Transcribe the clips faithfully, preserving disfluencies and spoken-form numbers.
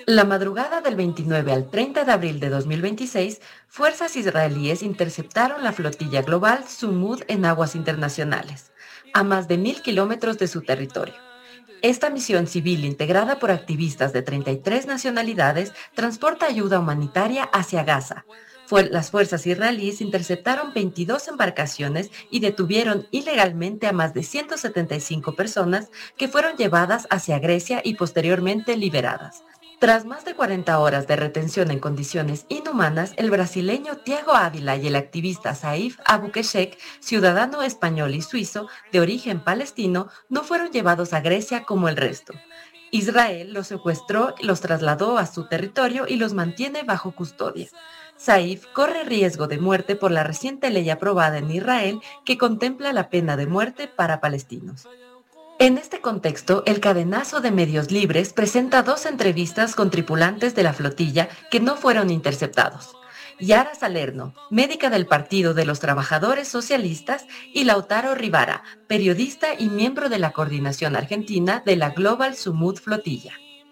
La madrugada del veintinueve al treinta de abril de dos mil veintiséis, fuerzas israelíes interceptaron la flotilla global Sumud en aguas internacionales, a más de mil kilómetros de su territorio. Esta misión civil integrada por activistas de treinta y tres nacionalidades transporta ayuda humanitaria hacia Gaza. Fue- las fuerzas israelíes interceptaron veintidós embarcaciones y detuvieron ilegalmente a más de ciento setenta y cinco personas que fueron llevadas hacia Grecia y posteriormente liberadas. Tras más de cuarenta horas de retención en condiciones inhumanas, el brasileño Thiago Ávila y el activista Saif Abukeshek, ciudadano español y suizo de origen palestino, no fueron llevados a Grecia como el resto. Israel los secuestró, los trasladó a su territorio y los mantiene bajo custodia. Saif corre riesgo de muerte por la reciente ley aprobada en Israel que contempla la pena de muerte para palestinos. En este contexto, el cadenazo de medios libres presenta dos entrevistas con tripulantes de la flotilla que no fueron interceptados. Yara Salerno, médica del Partido de los Trabajadores Socialistas, y Lautaro Rivara, periodista y miembro de la coordinación argentina de la Global Sumud Flotilla.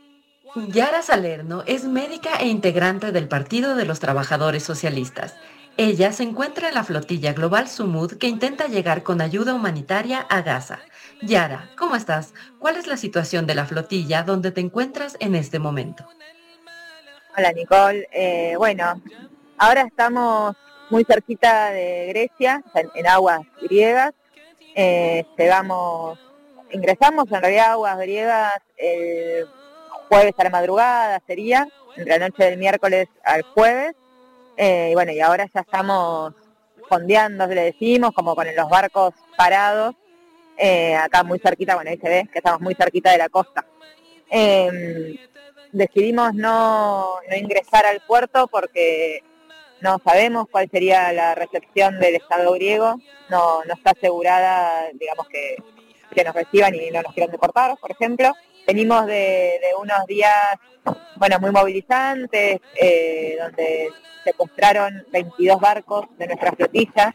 Yara Salerno es médica e integrante del Partido de los Trabajadores Socialistas. Ella se encuentra en la flotilla global Sumud que intenta llegar con ayuda humanitaria a Gaza. Yara, ¿cómo estás? ¿Cuál es la situación de la flotilla donde te encuentras en este momento? Hola Nicole, eh, bueno, ahora estamos muy cerquita de Grecia, en, en aguas griegas. Eh, llegamos, ingresamos en realidad a aguas griegas el jueves a la madrugada, sería, entre la noche del miércoles al jueves. Eh, y bueno, y ahora ya estamos fondeando, le decimos, como con los barcos parados, eh, acá muy cerquita, bueno, ahí se ve que estamos muy cerquita de la costa. Eh, decidimos no, no ingresar al puerto porque no sabemos cuál sería la recepción del Estado griego, no, no está asegurada, digamos, que, que nos reciban y no nos quieran deportar, por ejemplo. Venimos de, de unos días, bueno, muy movilizantes, eh, donde secuestraron veintidós barcos de nuestra flotilla,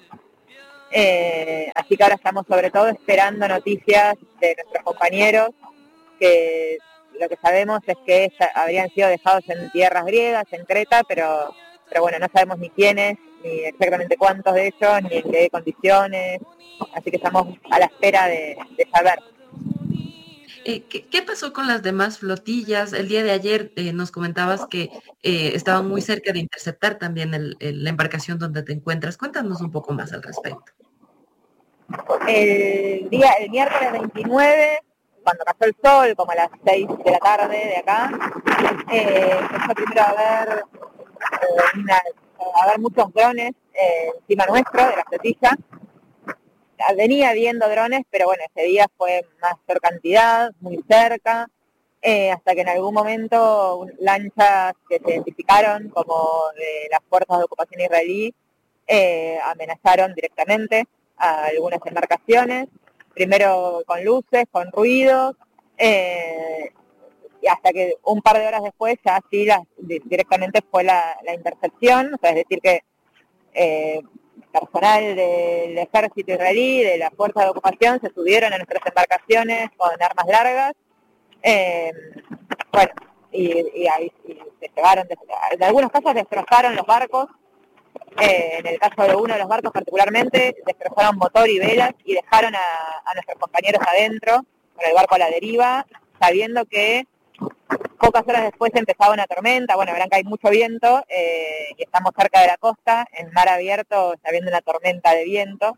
eh, así que ahora estamos sobre todo esperando noticias de nuestros compañeros, que lo que sabemos es que habrían sido dejados en tierras griegas, en Creta, pero, pero bueno, no sabemos ni quiénes, ni exactamente cuántos de ellos, ni en qué condiciones, así que estamos a la espera de, de saber. Eh, ¿qué, ¿Qué pasó con las demás flotillas? El día de ayer eh, nos comentabas que eh, estaban muy cerca de interceptar también el, el, la embarcación donde te encuentras. Cuéntanos un poco más al respecto. El día, el miércoles veintinueve, cuando cayó el sol, como a las seis de la tarde de acá, eh, empezó primero a ver, eh, una, a ver muchos drones eh, encima nuestro, de la flotilla. Venía viendo drones, pero bueno, ese día fue mayor cantidad, muy cerca, eh, hasta que en algún momento lanchas que se identificaron como de las fuerzas de ocupación israelí eh, amenazaron directamente a algunas embarcaciones, primero con luces, con ruidos, eh, y hasta que un par de horas después ya sí las, directamente fue la, la intercepción, o sea, es decir que eh, personal del ejército israelí, de la fuerza de ocupación, se subieron a nuestras embarcaciones con armas largas, eh, bueno, y, y ahí y se llevaron, en algunos casos destrozaron los barcos, eh, en el caso de uno de los barcos particularmente, destrozaron motor y velas y dejaron a, a nuestros compañeros adentro, con el barco a la deriva, sabiendo que pocas horas después empezaba una tormenta. Bueno, verán que hay mucho viento eh, y estamos cerca de la costa, en mar abierto, está habiendo una tormenta de viento.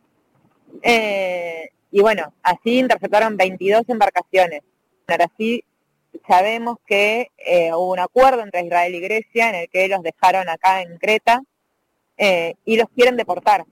Eh, y bueno, así interceptaron veintidós embarcaciones. Ahora sí sabemos que eh, hubo un acuerdo entre Israel y Grecia en el que los dejaron acá en Creta eh, y los quieren deportar.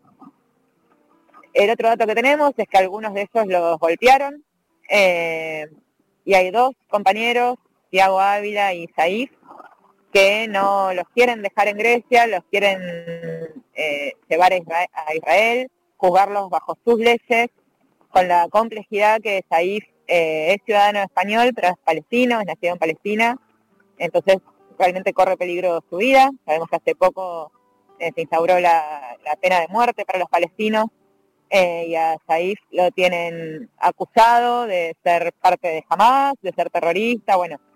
El otro dato que tenemos es que algunos de ellos los golpearon eh, y hay dos compañeros, Thiago Ávila y Saif, que no los quieren dejar en Grecia, los quieren eh, llevar a Israel, a Israel, juzgarlos bajo sus leyes, con la complejidad que Saif eh, es ciudadano español, pero es palestino, es nacido en Palestina, entonces realmente corre peligro su vida. Sabemos que hace poco eh, se instauró la, la pena de muerte para los palestinos, eh, y a Saif lo tienen acusado de ser parte de Hamas, de ser terrorista, bueno,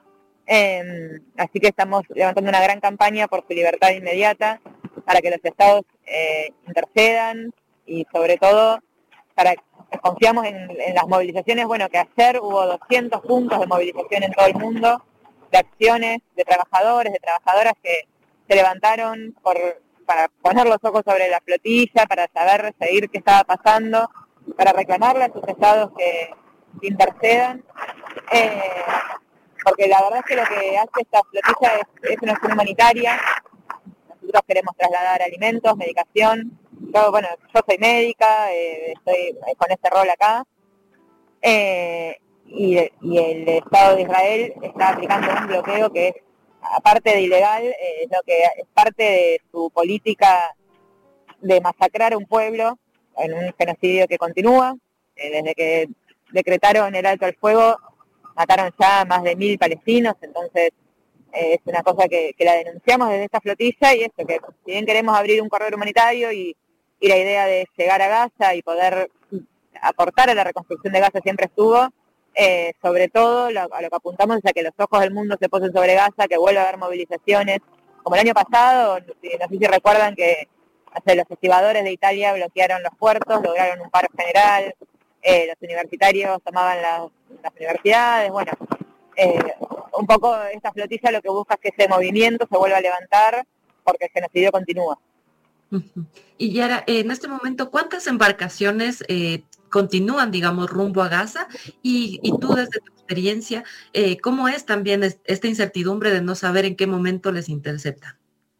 Eh, así que estamos levantando una gran campaña por su libertad inmediata, para que los estados eh, intercedan y sobre todo para confiamos en, en las movilizaciones. Bueno, que ayer hubo doscientos puntos de movilización en todo el mundo, de acciones de trabajadores, de trabajadoras que se levantaron por, para poner los ojos sobre la flotilla, para saber seguir qué estaba pasando, para reclamarle a sus estados que, que intercedan. Eh, porque la verdad es que lo que hace esta flotilla es, es una acción humanitaria. Nosotros queremos trasladar alimentos, medicación. Yo, bueno, yo soy médica, eh, estoy con este rol acá, eh, y, y el Estado de Israel está aplicando un bloqueo que es, aparte de ilegal, eh, es lo que es parte de su política de masacrar a un pueblo en un genocidio que continúa. Eh, desde que decretaron el alto al fuego, mataron ya más de mil palestinos, entonces eh, es una cosa que, que la denunciamos desde esta flotilla, y esto, que si bien queremos abrir un corredor humanitario y, y la idea de llegar a Gaza y poder aportar a la reconstrucción de Gaza siempre estuvo, eh, sobre todo lo, a lo que apuntamos es a que los ojos del mundo se posen sobre Gaza, que vuelva a haber movilizaciones, como el año pasado. No sé si recuerdan que o sea, los estibadores de Italia bloquearon los puertos, lograron un paro general, eh, los universitarios tomaban las, las universidades. Bueno, eh, un poco esta flotilla lo que busca es que ese movimiento se vuelva a levantar, porque el genocidio continúa. Uh-huh. Y Yara, en este momento, ¿cuántas embarcaciones eh, continúan, digamos, rumbo a Gaza? Y, y tú, desde tu experiencia, eh, ¿cómo es también es, esta incertidumbre de no saber en qué momento les interceptan?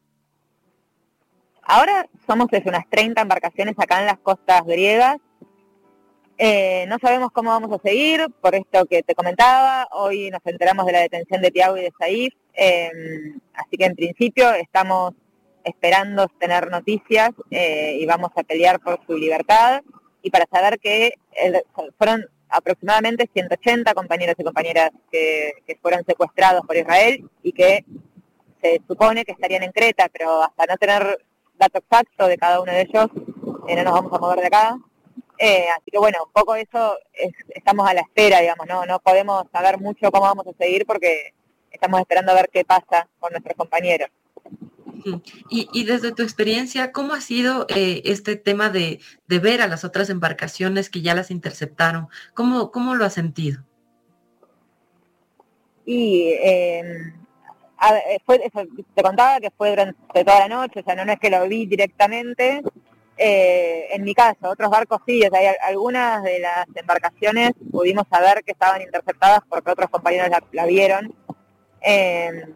Ahora somos desde unas treinta embarcaciones acá en las costas griegas. Eh, no sabemos cómo vamos a seguir, por esto que te comentaba. Hoy nos enteramos de la detención de Tiago y de Saif, eh, así que en principio estamos esperando tener noticias eh, y vamos a pelear por su libertad, y para saber que eh, fueron aproximadamente ciento ochenta compañeros y compañeras que, que fueron secuestrados por Israel y que se supone que estarían en Creta, pero hasta no tener dato exacto de cada uno de ellos, eh, no nos vamos a mover de acá. Eh, así que bueno, un poco eso, es, estamos a la espera, digamos, no no podemos saber mucho cómo vamos a seguir, porque estamos esperando a ver qué pasa con nuestros compañeros. Y, y desde tu experiencia, ¿cómo ha sido eh, este tema de, de ver a las otras embarcaciones que ya las interceptaron? ¿Cómo, cómo lo has sentido? Y eh, a, fue, eso, te contaba que fue durante toda la noche, o sea, no, no es que lo vi directamente. Eh, en mi caso, otros barcos sí, o sea, hay algunas de las embarcaciones pudimos saber que estaban interceptadas porque otros compañeros la, la vieron. Eh,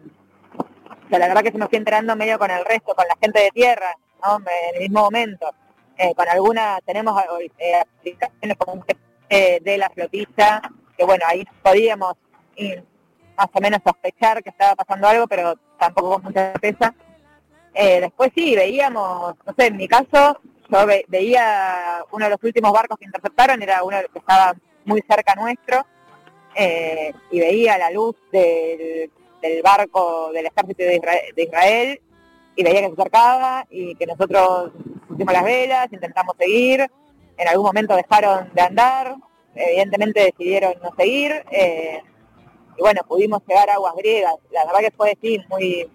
o sea, la verdad que se me fui enterando medio con el resto, con la gente de tierra, ¿no? En el mismo momento. Eh, con algunas tenemos eh, aplicaciones como eh, de la flotilla, que bueno, ahí podíamos ir, más o menos sospechar que estaba pasando algo, pero tampoco con mucha certeza. Eh, después sí, veíamos, no sé, en mi caso, yo ve, veía uno de los últimos barcos que interceptaron, era uno que estaba muy cerca nuestro, eh, y veía la luz del, del barco del ejército de Israel, de Israel, y veía que se acercaba y que nosotros pusimos las velas, intentamos seguir. En algún momento dejaron de andar, evidentemente decidieron no seguir, eh, y bueno, pudimos llegar a aguas griegas. La verdad que fue, sí, muy,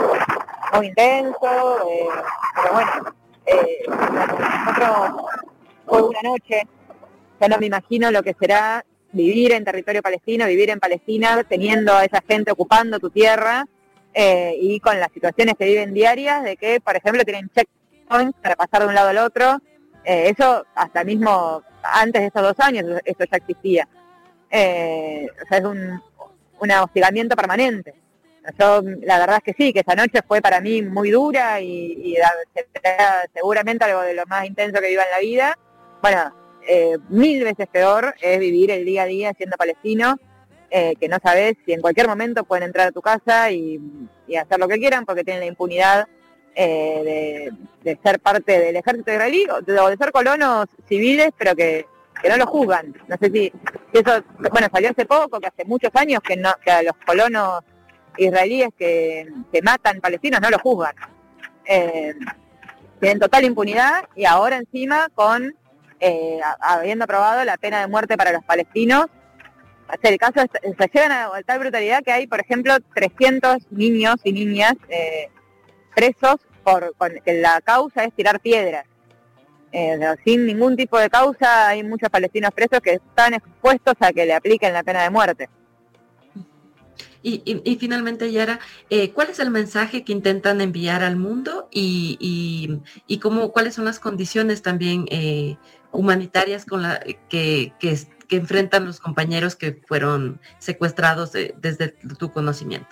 muy intenso, eh, pero bueno, eh, nosotros fue una noche. Yo no me imagino lo que será vivir en territorio palestino, vivir en Palestina, teniendo a esa gente ocupando tu tierra, eh, y con las situaciones que viven diarias, de que, por ejemplo, tienen checkpoints para pasar de un lado al otro. Eh, eso hasta mismo antes de estos dos años, eso ya existía. Eh, o sea, es un, un hostigamiento permanente. Yo, la verdad es que sí, que esa noche fue para mí muy dura y, y seguramente algo de lo más intenso que viva en la vida. Bueno, eh, mil veces peor es vivir el día a día siendo palestino, eh, que no sabes si en cualquier momento pueden entrar a tu casa y, y hacer lo que quieran, porque tienen la impunidad eh, de, de ser parte del ejército israelí, o de, o de ser colonos civiles, pero que, que no lo juzgan. No sé si, si eso, bueno, salió hace poco, que hace muchos años que, no, que a los colonos israelíes que, que matan palestinos no lo juzgan. Eh, tienen total impunidad, y ahora encima con eh, habiendo aprobado la pena de muerte para los palestinos, o sea, el caso es, se llegan a, a tal brutalidad que hay, por ejemplo, trescientos niños y niñas eh, presos por con, que la causa es tirar piedras. Eh, no, sin ningún tipo de causa hay muchos palestinos presos que están expuestos a que le apliquen la pena de muerte. Y, y, y finalmente, Yara, eh, ¿cuál es el mensaje que intentan enviar al mundo y, y, y cómo, cuáles son las condiciones también eh, humanitarias con la que, que, que enfrentan los compañeros que fueron secuestrados de, desde tu conocimiento?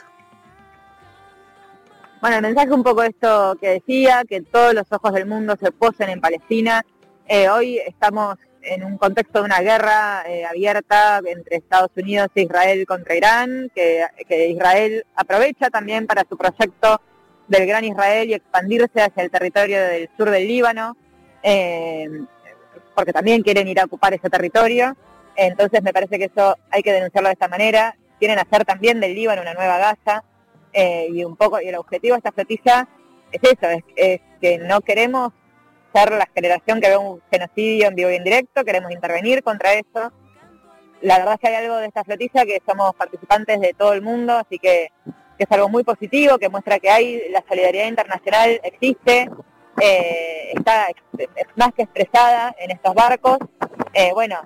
Bueno, el mensaje un poco esto que decía, que todos los ojos del mundo se posen en Palestina. Eh, hoy estamos en un contexto de una guerra eh, abierta entre Estados Unidos e Israel contra Irán, que, que Israel aprovecha también para su proyecto del Gran Israel y expandirse hacia el territorio del sur del Líbano, eh, porque también quieren ir a ocupar ese territorio. Entonces me parece que eso hay que denunciarlo de esta manera. Quieren hacer también del Líbano una nueva Gaza, eh, y un poco y el objetivo de esta flotilla es eso, es, es que no queremos ser la generación que ve un genocidio en vivo y en directo, queremos intervenir contra eso. La verdad es que hay algo de esta flotilla que somos participantes de todo el mundo, así que, que es algo muy positivo, que muestra que hay, la solidaridad internacional existe, eh, está es más que expresada en estos barcos. Eh, bueno,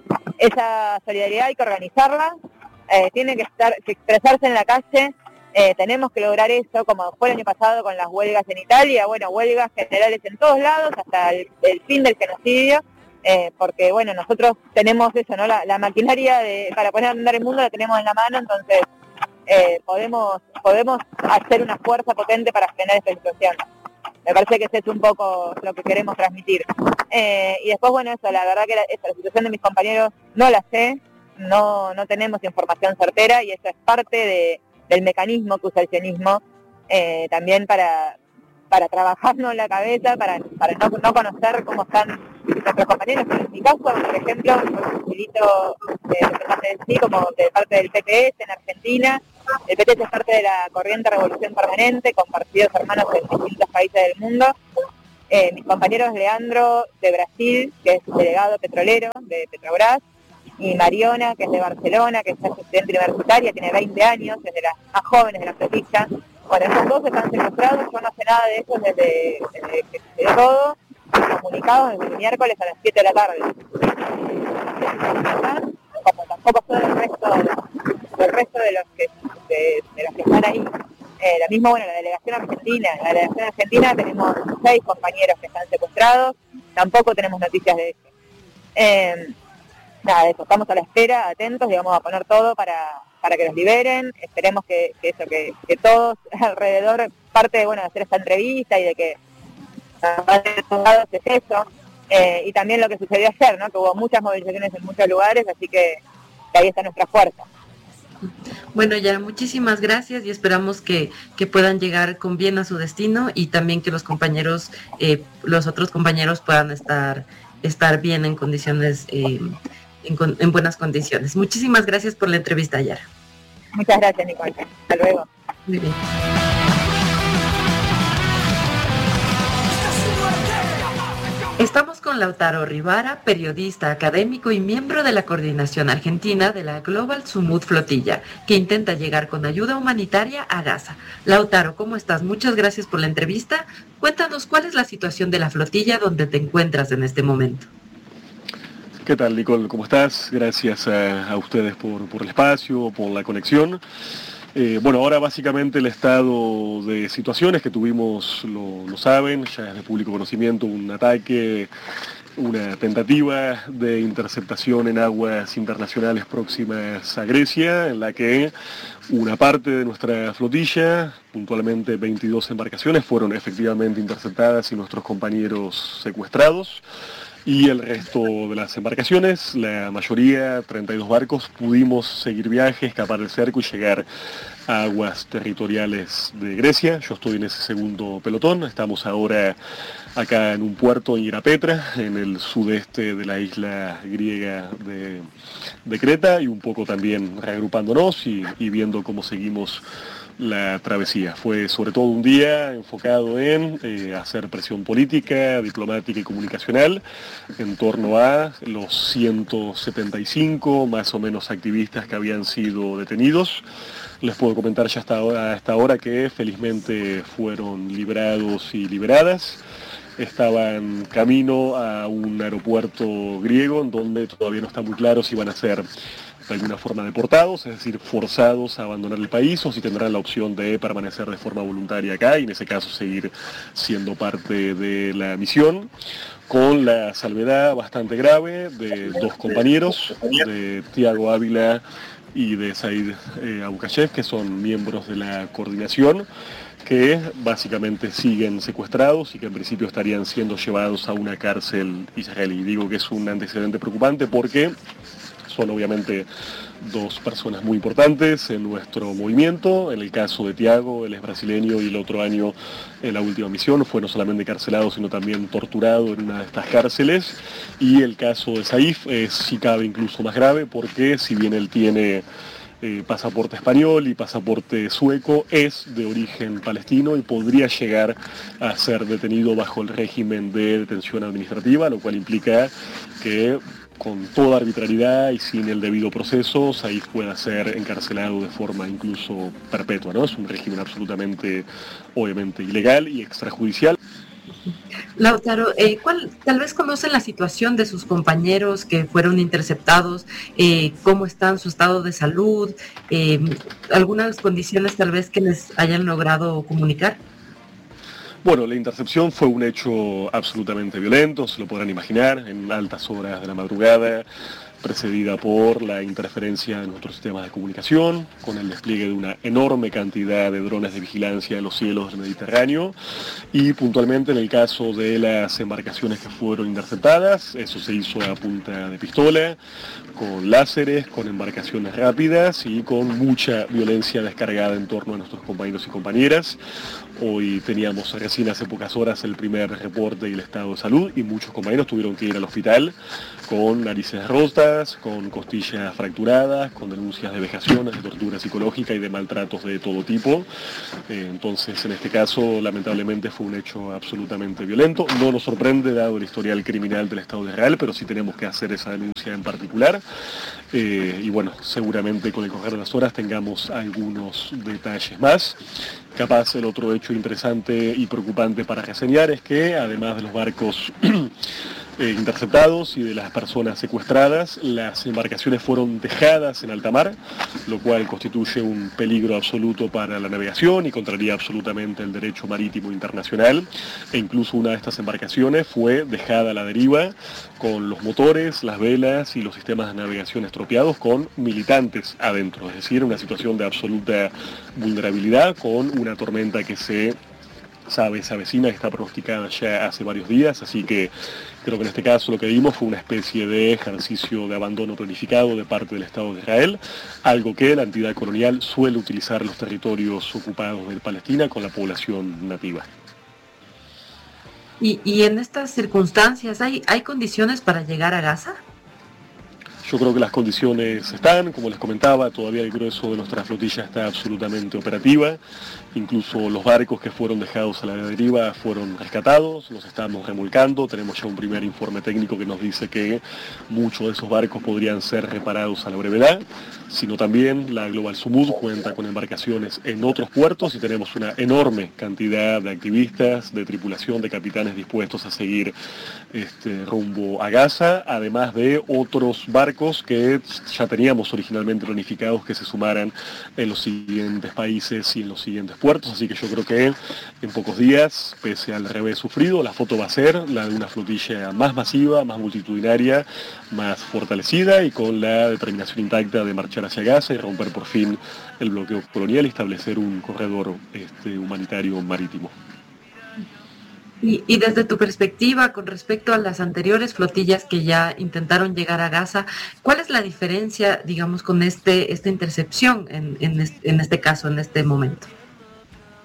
esa solidaridad hay que organizarla, eh, tiene que estar que expresarse en la calle. Eh, tenemos que lograr eso, como fue el año pasado con las huelgas en Italia, bueno, huelgas generales en todos lados, hasta el, el fin del genocidio, eh, porque, bueno, nosotros tenemos eso, ¿no? La, la maquinaria de, para poner a andar el mundo la tenemos en la mano, entonces eh, podemos podemos hacer una fuerza potente para frenar esta situación. Me parece que ese es un poco lo que queremos transmitir. Eh, y después, bueno, eso, la verdad que la, eso, la situación de mis compañeros no la sé, no, no tenemos información certera y eso es parte de del mecanismo que usa el sionismo, eh, también para, para trabajarnos la cabeza, para, para no, no conocer cómo están nuestros compañeros. En mi caso, por ejemplo, un delito de representante de sí, como de parte del P P S en Argentina. El P P S es parte de la corriente Revolución Permanente, con partidos hermanos en distintos países del mundo. Eh, mis compañeros Leandro, de Brasil, que es delegado petrolero de Petrobras, y Mariona, que es de Barcelona, que es estudiante universitaria, tiene veinte años, es de las más jóvenes de la flotilla. Bueno, esos dos están secuestrados, yo no sé nada de eso desde, desde que se dio todo, comunicados desde el miércoles a las siete de la tarde. Como tampoco son el resto, el resto de los que de, de los que están ahí. Eh, lo mismo, bueno, la delegación argentina, la delegación argentina tenemos seis compañeros que están secuestrados, tampoco tenemos noticias de eso. Eh, Nada, eso, estamos a la espera, atentos y vamos a poner todo para, para que los liberen. Esperemos que, que eso, que, que todos alrededor, parte de, bueno, de hacer esta entrevista y de que es eso. Eh, y también lo que sucedió ayer, ¿no? Que hubo muchas movilizaciones en muchos lugares, así que, que ahí está nuestra fuerza. Bueno, ya muchísimas gracias y esperamos que, que puedan llegar con bien a su destino y también que los compañeros, eh, los otros compañeros puedan estar, estar bien en condiciones eh, En, en buenas condiciones. Muchísimas gracias por la entrevista, Yara. Muchas gracias, Nicole. Hasta luego. Muy bien. Estamos con Lautaro Rivara, periodista, académico y miembro de la coordinación argentina de la Global Sumud Flotilla, que intenta llegar con ayuda humanitaria a Gaza. Lautaro, ¿cómo estás? Muchas gracias por la entrevista. Cuéntanos cuál es la situación de la flotilla donde te encuentras en este momento. ¿Qué tal, Nicole? ¿Cómo estás? Gracias a, a ustedes por, por el espacio, por la conexión. Eh, bueno, ahora básicamente el estado de situaciones que tuvimos, lo, lo saben, ya es de público conocimiento, un ataque, una tentativa de interceptación en aguas internacionales próximas a Grecia, en la que una parte de nuestra flotilla, puntualmente veintidós embarcaciones, fueron efectivamente interceptadas y nuestros compañeros secuestrados. Y el resto de las embarcaciones, la mayoría, treinta y dos barcos, pudimos seguir viaje, escapar del cerco y llegar a aguas territoriales de Grecia. Yo estoy en ese segundo pelotón, estamos ahora acá en un puerto en Irapetra, en el sudeste de la isla griega de, de Creta, y un poco también reagrupándonos y, y viendo cómo seguimos la travesía. Fue sobre todo un día enfocado en eh, hacer presión política, diplomática y comunicacional en torno a los ciento setenta y cinco más o menos activistas que habían sido detenidos. Les puedo comentar ya hasta ahora, hasta ahora que felizmente fueron liberados y liberadas. Estaban camino a un aeropuerto griego en donde todavía no está muy claro si van a ser de alguna forma deportados, es decir, forzados a abandonar el país, o si tendrán la opción de permanecer de forma voluntaria acá y en ese caso seguir siendo parte de la misión, con la salvedad bastante grave de dos compañeros, de Tiago Ávila y de Said eh, Abukashev, que son miembros de la coordinación, que básicamente siguen secuestrados y que en principio estarían siendo llevados a una cárcel israelí. Digo que es un antecedente preocupante porque son obviamente dos personas muy importantes en nuestro movimiento. En el caso de Tiago, él es brasileño y el otro año en la última misión fue no solamente encarcelado sino también torturado en una de estas cárceles. Y el caso de Saif es, si cabe, incluso más grave porque si bien él tiene eh, pasaporte español y pasaporte sueco, es de origen palestino y podría llegar a ser detenido bajo el régimen de detención administrativa, lo cual implica que con toda arbitrariedad y sin el debido proceso, Saif pueda ser encarcelado de forma incluso perpetua, ¿no? Es un régimen absolutamente, obviamente, ilegal y extrajudicial. Lautaro, eh, ¿cuál, tal vez conocen la situación de sus compañeros que fueron interceptados, eh, cómo están, su estado de salud, eh, algunas condiciones tal vez que les hayan logrado comunicar? Bueno, la intercepción fue un hecho absolutamente violento, se lo podrán imaginar, en altas horas de la madrugada, precedida por la interferencia de nuestros sistemas de comunicación, con el despliegue de una enorme cantidad de drones de vigilancia en los cielos del Mediterráneo, y puntualmente en el caso de las embarcaciones que fueron interceptadas, eso se hizo a punta de pistola, con láseres, con embarcaciones rápidas y con mucha violencia descargada en torno a nuestros compañeros y compañeras. Hoy teníamos recién hace pocas horas el primer reporte del estado de salud y muchos compañeros tuvieron que ir al hospital con narices rotas, con costillas fracturadas, con denuncias de vejaciones, de tortura psicológica y de maltratos de todo tipo. Eh, entonces, en este caso, lamentablemente fue un hecho absolutamente violento. No nos sorprende dado el historial criminal del Estado de Israel, pero sí tenemos que hacer esa denuncia en particular. Eh, y bueno, seguramente con el correr de las horas tengamos algunos detalles más. Capaz el otro hecho interesante y preocupante para reseñar es que, además de los barcos eh, interceptados y de las personas secuestradas, las embarcaciones fueron dejadas en alta mar, lo cual constituye un peligro absoluto para la navegación y contraría absolutamente el derecho marítimo internacional. E incluso una de estas embarcaciones fue dejada a la deriva con los motores, las velas y los sistemas de navegación estropeados con militantes adentro, es decir, una situación de absoluta vulnerabilidad con una tormenta que se sabe, se avecina, que está pronosticada ya hace varios días, así que creo que en este caso lo que vimos fue una especie de ejercicio de abandono planificado de parte del Estado de Israel, algo que la entidad colonial suele utilizar en los territorios ocupados de Palestina con la población nativa. Y, y en estas circunstancias, ¿hay, ¿hay condiciones para llegar a Gaza? Yo creo que las condiciones están, como les comentaba, todavía el grueso de nuestra flotilla está absolutamente operativa, incluso los barcos que fueron dejados a la deriva fueron rescatados, los estamos remolcando, tenemos ya un primer informe técnico que nos dice que muchos de esos barcos podrían ser reparados a la brevedad, sino también la Global Sumud cuenta con embarcaciones en otros puertos y tenemos una enorme cantidad de activistas, de tripulación, de capitanes dispuestos a seguir este, rumbo a Gaza, además de otros barcos que ya teníamos originalmente planificados que se sumaran en los siguientes países y en los siguientes puertos, así que yo creo que en pocos días, pese al revés sufrido, la foto va a ser la de una flotilla más masiva, más multitudinaria, más fortalecida y con la determinación intacta de marchar hacia Gaza y romper por fin el bloqueo colonial y establecer un corredor este, humanitario marítimo. Y, y desde tu perspectiva, con respecto a las anteriores flotillas que ya intentaron llegar a Gaza, ¿cuál es la diferencia, digamos, con este esta intercepción en, en, este, en este caso, en este momento?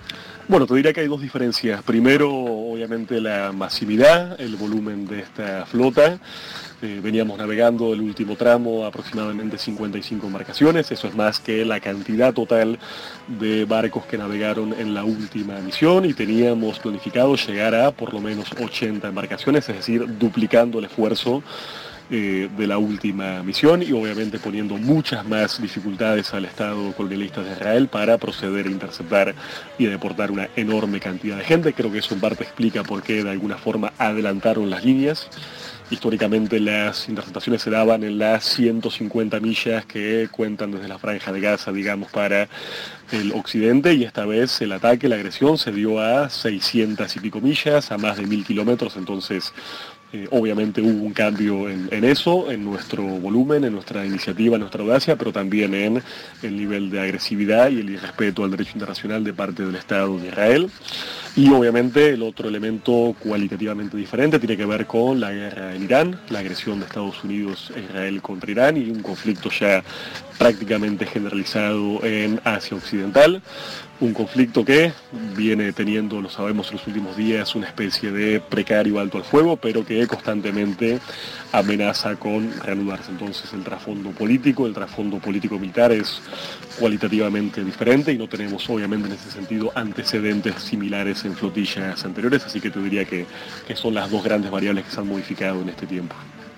Bueno, te diría que hay dos diferencias. Primero, obviamente, la masividad, el volumen de esta flota. Eh, veníamos navegando el último tramo aproximadamente cincuenta y cinco embarcaciones, eso es más que la cantidad total de barcos que navegaron en la última misión, y teníamos planificado llegar a por lo menos ochenta embarcaciones, es decir, duplicando el esfuerzo eh, de la última misión, y obviamente poniendo muchas más dificultades al Estado colonialista de Israel para proceder a interceptar y a deportar una enorme cantidad de gente. Creo que eso en parte explica por qué de alguna forma adelantaron las líneas. Históricamente las interceptaciones se daban en las ciento cincuenta millas que cuentan desde la Franja de Gaza, digamos, para el occidente, y esta vez el ataque, la agresión, se dio a seiscientas y pico millas, a más de mil kilómetros, entonces eh, obviamente hubo un cambio en, en eso, en nuestro volumen, en nuestra iniciativa, en nuestra audacia, pero también en el nivel de agresividad y el irrespeto al derecho internacional de parte del Estado de Israel. Y obviamente el otro elemento cualitativamente diferente tiene que ver con la guerra en Irán, la agresión de Estados Unidos e Israel contra Irán, y un conflicto ya prácticamente generalizado en Asia Occidental. Un conflicto que viene teniendo, lo sabemos en los últimos días, una especie de precario alto al fuego, pero que constantemente amenaza con reanudarse. Entonces el trasfondo político, el trasfondo político-militar es cualitativamente diferente, y no tenemos obviamente en ese sentido antecedentes similares en flotillas anteriores, así que te diría que, que son las dos grandes variables que se han modificado en este tiempo.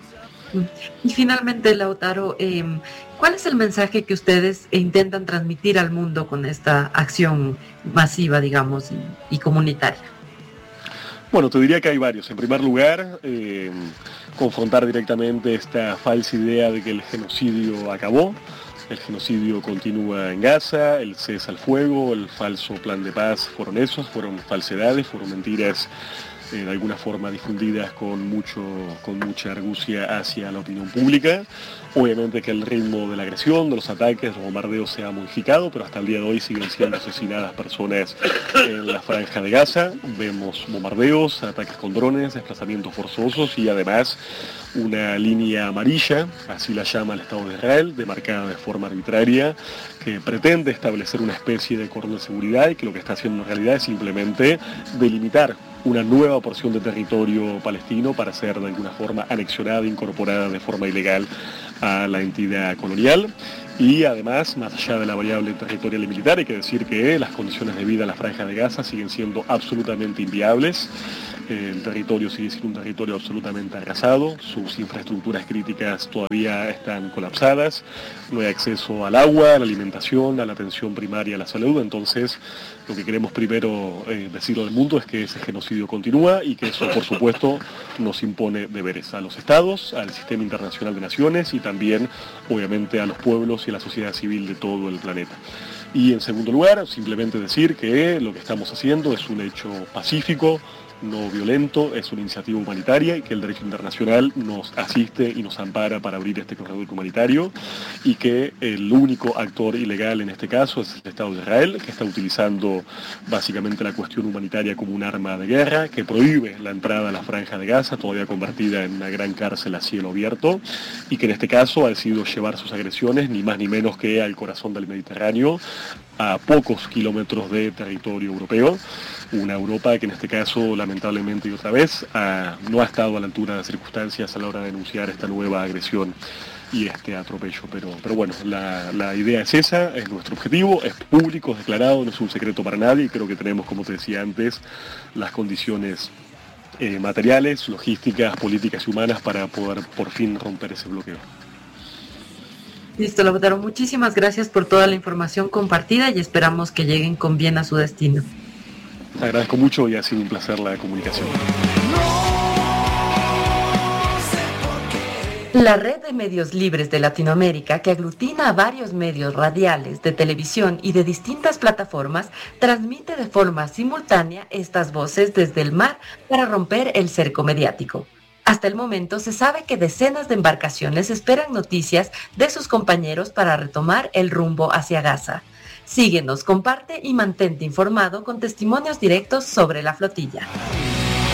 Y finalmente, Lautaro, eh, ¿cuál es el mensaje que ustedes intentan transmitir al mundo con esta acción masiva, digamos, y, y comunitaria? Bueno, te diría que hay varios. En primer lugar, eh, confrontar directamente esta falsa idea de que el genocidio acabó. El genocidio continúa en Gaza, el cese al fuego, el falso plan de paz fueron esos, fueron falsedades, fueron mentiras eh, de alguna forma difundidas con, mucho, con mucha argucia hacia la opinión pública. Obviamente que el ritmo de la agresión, de los ataques, los bombardeos se ha modificado, pero hasta el día de hoy siguen siendo asesinadas personas en la Franja de Gaza. Vemos bombardeos, ataques con drones, desplazamientos forzosos y además una línea amarilla, así la llama el Estado de Israel, demarcada de forma arbitraria, que pretende establecer una especie de cordón de seguridad, y que lo que está haciendo en realidad es simplemente delimitar una nueva porción de territorio palestino para ser de alguna forma anexionada, incorporada de forma ilegal a la entidad colonial. Y además, más allá de la variable territorial y militar, hay que decir que las condiciones de vida en la Franja de Gaza siguen siendo absolutamente inviables. El territorio sigue siendo un territorio absolutamente arrasado, sus infraestructuras críticas todavía están colapsadas, no hay acceso al agua, a la alimentación, a la atención primaria, a la salud. Entonces, lo que queremos primero eh, decirlo al mundo es que ese genocidio continúa, y que eso, por supuesto, nos impone deberes a los estados, al sistema internacional de naciones, y también, obviamente, a los pueblos y a la sociedad civil de todo el planeta. Y en segundo lugar, simplemente decir que lo que estamos haciendo es un hecho pacífico, no violento, es una iniciativa humanitaria, y que el derecho internacional nos asiste y nos ampara para abrir este corredor humanitario, y que el único actor ilegal en este caso es el Estado de Israel, que está utilizando básicamente la cuestión humanitaria como un arma de guerra, que prohíbe la entrada a la Franja de Gaza, todavía convertida en una gran cárcel a cielo abierto, y que en este caso ha decidido llevar sus agresiones ni más ni menos que al corazón del Mediterráneo, a pocos kilómetros de territorio europeo, una Europa que en este caso lamentablemente y otra vez ha, no ha estado a la altura de las circunstancias a la hora de denunciar esta nueva agresión y este atropello. Pero, pero bueno, la, la idea es esa, es nuestro objetivo, es público, es declarado, no es un secreto para nadie, y creo que tenemos, como te decía antes, las condiciones eh, materiales, logísticas, políticas y humanas para poder por fin romper ese bloqueo. Listo, Lautaro, muchísimas gracias por toda la información compartida, y esperamos que lleguen con bien a su destino. Te agradezco mucho y ha sido un placer la comunicación. La red de medios libres de Latinoamérica, que aglutina a varios medios radiales, de televisión y de distintas plataformas, transmite de forma simultánea estas voces desde el mar para romper el cerco mediático. Hasta el momento se sabe que decenas de embarcaciones esperan noticias de sus compañeros para retomar el rumbo hacia Gaza. Síguenos, comparte y mantente informado con testimonios directos sobre la flotilla.